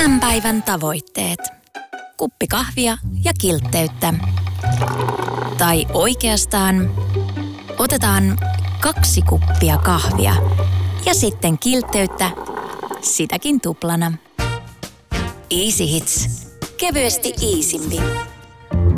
Tämän päivän tavoitteet. Kuppi kahvia ja kiltteyttä. Tai oikeastaan otetaan 2 kuppia kahvia ja sitten kiltteyttä, sitäkin tuplana. Easy Hits. Kevyesti iisimpi.